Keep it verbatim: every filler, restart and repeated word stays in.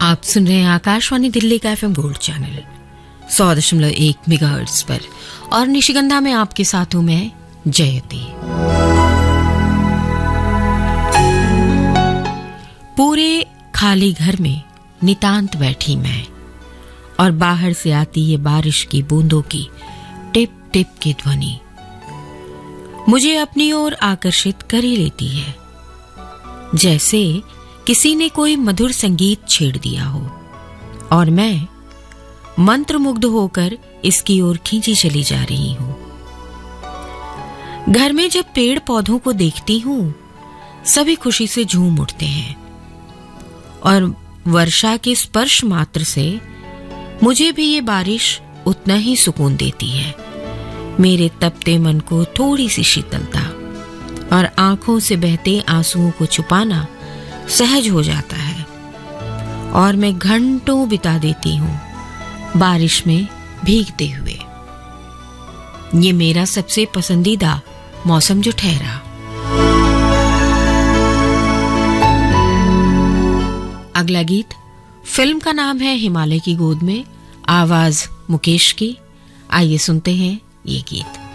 आप सुन रहे हैं आकाशवाणी दिल्ली का एफएम गोल्ड चैनल सौ दशमलव एक मेगाहर्ट्ज पर और निशिगंधा में आपके साथ हूं मैं जयती। पूरे खाली घर में नितांत बैठी मैं और बाहर से आती ये बारिश की बूंदों की टिप टिप की ध्वनि मुझे अपनी ओर आकर्षित कर ही लेती है, जैसे किसी ने कोई मधुर संगीत छेड़ दिया हो और मैं मंत्रमुग्ध होकर इसकी ओर खींची चली जा रही हूं। घर में जब पेड़ पौधों को देखती हूं, सभी खुशी से झूम उठते हैं और वर्षा के स्पर्श मात्र से मुझे भी ये बारिश उतना ही सुकून देती है। मेरे तपते मन को थोड़ी सी शीतलता और आंखों से बहते आंसुओं को छुपाना सहज हो जाता है और मैं घंटों बिता देती हूं बारिश में भीगते हुए। ये मेरा सबसे पसंदीदा मौसम जो ठहरा। अगला गीत फिल्म का नाम है हिमालय की गोद में, आवाज मुकेश की। आइए सुनते हैं ये गीत।